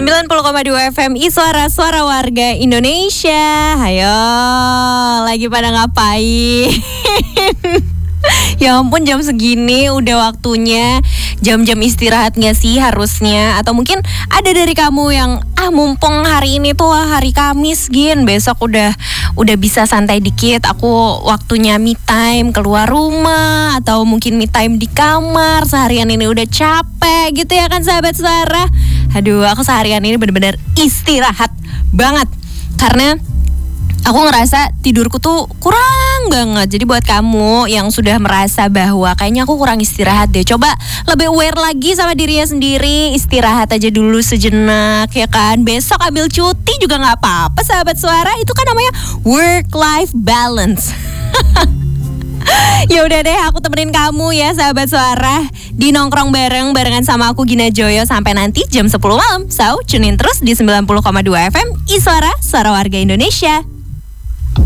90,2 FM Iswara, suara warga Indonesia. Hayo, lagi pada ngapain? Ya ampun, jam segini udah waktunya jam-jam istirahat gak sih harusnya? Atau mungkin ada dari kamu yang mumpung hari ini tuh hari Kamis Gin, besok udah bisa santai dikit, aku waktunya me time keluar rumah, atau mungkin me time di kamar, seharian ini udah capek gitu ya kan sahabat suara. Aduh, aku seharian ini bener-bener istirahat banget karena aku ngerasa tidurku tuh kurang banget. Jadi buat kamu yang sudah merasa bahwa kayaknya aku kurang istirahat deh, coba lebih aware lagi sama dirinya sendiri. Istirahat aja dulu sejenak ya kan. Besok ambil cuti juga gak apa-apa sahabat suara. Itu kan namanya work-life balance. Ya udah deh, aku temenin kamu ya sahabat suara di nongkrong barengan sama aku Gina Joyo sampai nanti jam 10 malam. So, tune in terus di 90,2 FM Iswara, suara warga Indonesia.